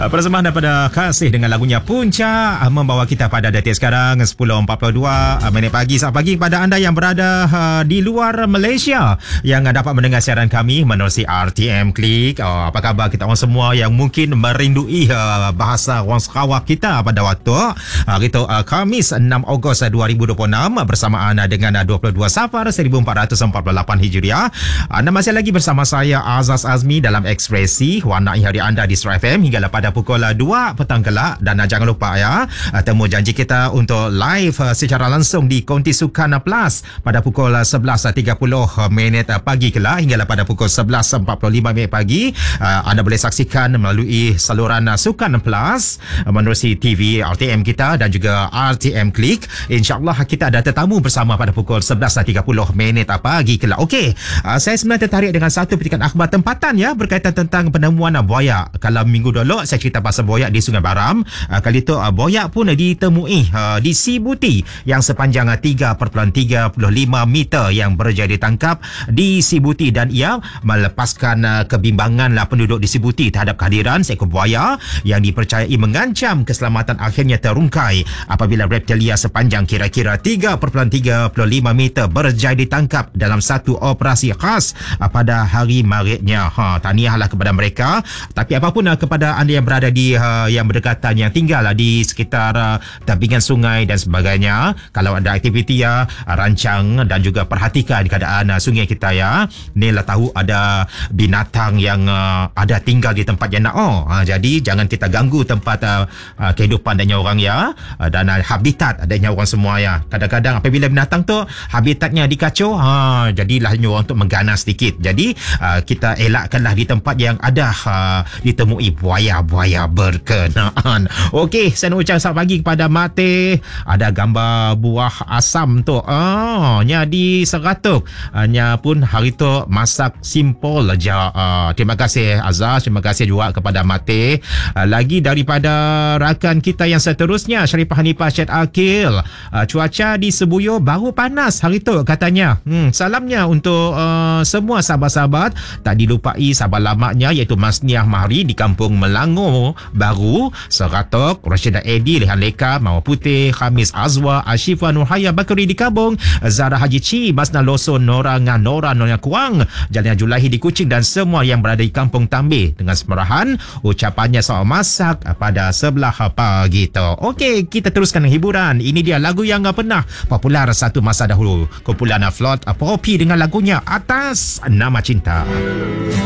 Persembahan daripada Kasih dengan lagunya Punca membawa kita pada detik sekarang 10.42 minit pagi. Selamat pagi kepada anda yang berada di luar Malaysia yang dapat mendengar siaran kami menerusi RTM Klik. Apa khabar kita orang semua yang mungkin merindui bahasa orang Sarawak kita pada waktu hari itu Khamis 6 Ogos 2026 bersamaan dengan 22 Safar 1448 Hijriah. Anda masih lagi bersama saya Azaz Azmi dalam Ekspresi warnai hari anda di Surat FM hingga pada pukul 2 petang kelak. Dan jangan lupa ya, temu janji kita untuk live secara langsung di Konti Sukan Plus pada pukul 11.30 minit pagi kelak hingga pada pukul 11.45 minit pagi. Anda boleh saksikan melalui saluran Sukan Plus menerusi TV RTM kita dan juga RTM Klik. InsyaAllah kita ada tetamu bersama pada pukul 11.30 minit pagi kelak. Okey, saya sebenarnya tertarik dengan satu petikan akhbar tempatan ya, berkaitan tentang penemuan buaya. Kalau minggu dulu saya cerita pasal boyak di Sungai Baram. Kali itu boyak pun ditemui di Sibuti yang sepanjang 3.35 meter yang berjaya ditangkap di Sibuti, dan ia melepaskan kebimbangan penduduk di Sibuti terhadap kehadiran seekor buaya yang dipercayai mengancam keselamatan akhirnya terungkai apabila reptilia sepanjang kira-kira 3.35 meter berjaya ditangkap dalam satu operasi khas pada hari Maretnya. Tahniahlah kepada mereka. Tapi apapun kepada anda yang berada di yang berdekatan, yang tinggal di sekitar tebingan sungai dan sebagainya, kalau ada aktiviti rancang dan juga perhatikan keadaan sungai kita ya. Inilah tahu ada binatang yang ada tinggal di tempat yang jadi jangan kita ganggu tempat kehidupan adanya orang ya, dan habitat adanya orang semua ya. Kadang-kadang apabila binatang tu habitatnya dikacau, jadilah orang untuk mengganas sedikit. Jadi kita elakkanlah di tempat yang ada ditemui buaya-buaya berkenaan. Okey, saya nak ucap selamat pagi kepada Mate. Ada gambar buah asam tu. Nya di Seratuk. Nya pun hari tu masak simple aja. Terima kasih Azaz, terima kasih juga kepada Mate. Lagi daripada rakan kita yang seterusnya, Syarifah Hanifah Syed Akil. Cuaca di Sebuyo baru panas hari tu katanya. Salamnya untuk semua sahabat-sahabat. Tak dilupai sahabat lamanya iaitu Mas Niah Mahri di Kampung Melangor Baru, Seratuk, Rashidah Edi, Lehan Leka, Mawar Putih, Khamis Azwa, Ashifah Nurhaya Bakri di Kabung, Zara Haji Ci, Masna Loso, Nora Nonya Kuang, Jalina Julahi di Kuching, dan semua yang berada di Kampung Tambih dengan semerahan ucapannya soal masak pada sebelah pagi tu. Okey, kita teruskan hiburan. Ini dia lagu yang pernah popular satu masa dahulu. Kumpulan Float Poppy dengan lagunya Atas Nama Cinta.